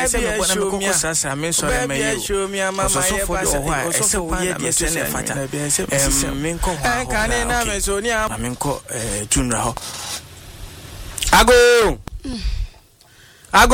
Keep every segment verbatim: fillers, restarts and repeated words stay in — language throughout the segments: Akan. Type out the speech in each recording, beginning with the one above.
say me bona me kokko sasa me so na me yo show me mama ye ba say so for ye dey say na fata em me nko ho kan na me so ni am me nko eh tunra ho ago ago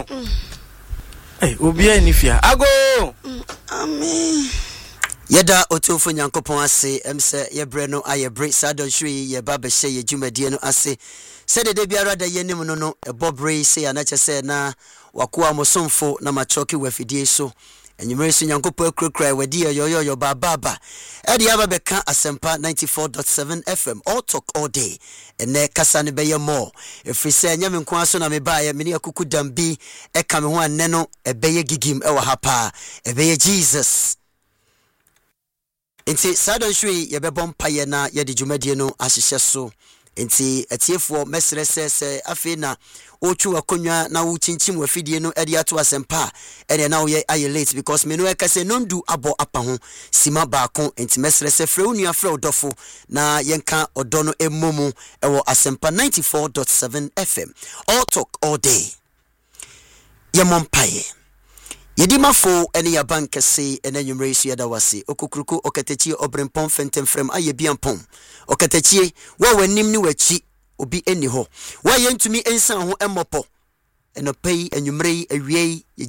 eh obi ani fia ago amen yeda otofo nyankopon ase em se ye bre no aye bre sadon hwe ye ba be hye ye dwumadie no ase se de de biara da ye nim no no e bobre se ya na chese na wakoa mosomfo na machoki wafidie so enyumere so nyankopon akrokra wadi yoyo yo ba baba e de aba beka asempa ninety-four point seven F M all talk all day ene kasa ne beye mo efri se nyame nko aso na me ba ye me ne akuku dambi e ka me ho anne no e beye gigim e wa hapa e beye Jesus. Enti sadon hwe ye bebom paye na ye de dwumadie no ahyehye so enti atiefo mesrese se afi na ochu akonwa na wo chinchim wafidie no ade ato asempa ene na wo ye aye late because me no ekase nondu abo apa ho sima baako enti mesrese frɛ unu afrɛ odofo na yenka odo no emmomu ewo asempa ninety-four point seven F M all talk all day ye mompaye Yedimafo ene ya bankese ene nyumre su yada wase okukruku okatachi obrempon fentem frem aye biampom okatachi wa wanim ni wachi obi eni ho wa yentumi ensan ho emmopo eno pei enyumre awie